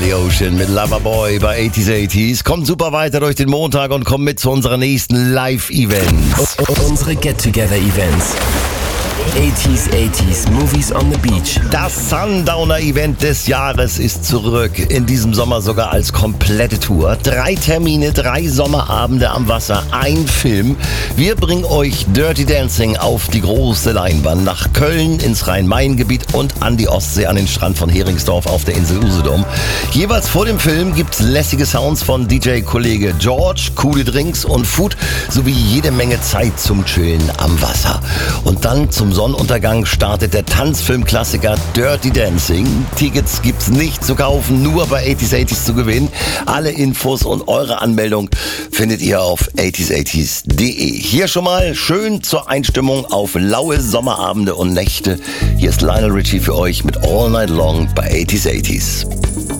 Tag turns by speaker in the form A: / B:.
A: the Ocean mit Loverboy bei 80s. Kommt super weiter durch den Montag und kommt mit zu unserer nächsten Live-Events.
B: Unsere Get-Together-Events. 80s Movies on the Beach.
A: Das Sundowner-Event des Jahres ist zurück. In diesem Sommer sogar als komplette Tour. 3 Termine, 3 Sommerabende am Wasser, ein Film. Wir bringen euch Dirty Dancing auf die große Leinwand. Nach Köln, ins Rhein-Main-Gebiet und an die Ostsee, an den Strand von Heringsdorf auf der Insel Usedom. Jeweils vor dem Film gibt's lässige Sounds von DJ-Kollege George, coole Drinks und Food sowie jede Menge Zeit zum Chillen am Wasser. Und dann zum Sonnenuntergang startet der Tanzfilmklassiker Dirty Dancing. Tickets gibt's nicht zu kaufen, nur bei 80s zu gewinnen. Alle Infos und eure Anmeldung findet ihr auf 80s.de. Hier schon mal schön zur Einstimmung auf laue Sommerabende und Nächte. Hier ist Lionel Richie für euch mit All Night Long bei 80s.